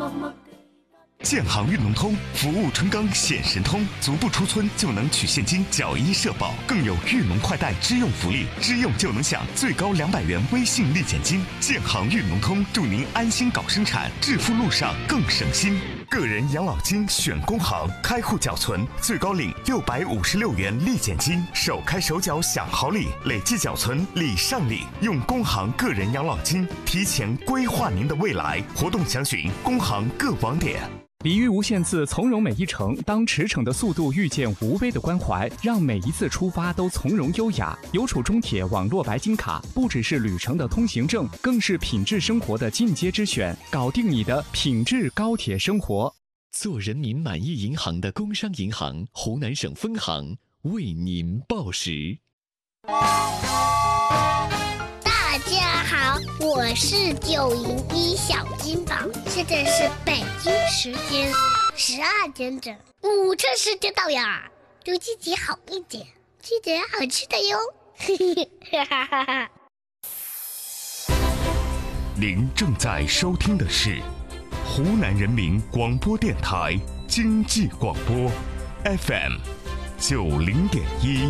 建行运农通服务春耕显神通，足不出村就能取现金缴医社保，更有运农快贷支用福利，支用就能享最高200元微信立减金。建行运农通祝您安心搞生产，致富路上更省心。个人养老金选工行，开户缴存最高领656元立减金，首开首缴享好礼，累计缴存礼上礼。用工行个人养老金提前规划您的未来，活动详询工行各网点。 礼遇无限次，从容每一程。当驰骋的速度遇见无微的关怀，让每一次出发都从容优雅。邮储中铁网络白金卡不只是旅程的通行证，更是品质生活的进阶之选，搞定你的品质高铁生活。 做人民满意银行的工商银行湖南省分行为您报时。 大家好，我是901小金宝，现在是北京时间12点整，午餐时间到呀，对自己好一点，记得好吃的哟。 您正在收听的是湖南人民广播电台经济广播 FM 90.1。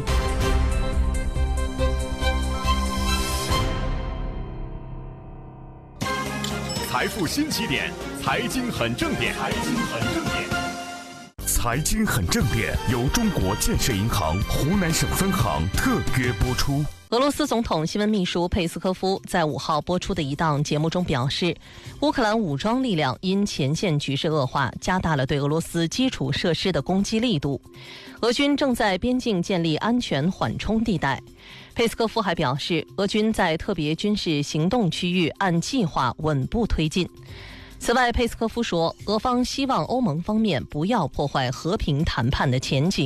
财富新起点，财经很正点，财经很正点。 财经很正点由中国建设银行湖南省分行特约播出。 俄罗斯总统新闻秘书佩斯科夫在5号播出的一档节目中表示，乌克兰武装力量因前线局势恶化，加大了对俄罗斯基础设施的攻击力度。俄军正在边境建立安全缓冲地带。佩斯科夫还表示，俄军在特别军事行动区域按计划稳步推进。此外，佩斯科夫说，俄方希望欧盟方面不要破坏和平谈判的前景。